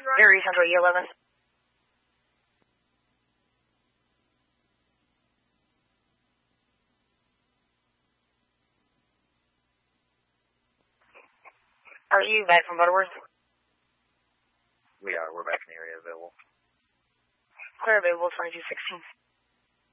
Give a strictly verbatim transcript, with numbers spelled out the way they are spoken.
Erie Central E eleven. Are you back from Butterworth? We are. We're back in the area available. Clear available twenty-two sixteen.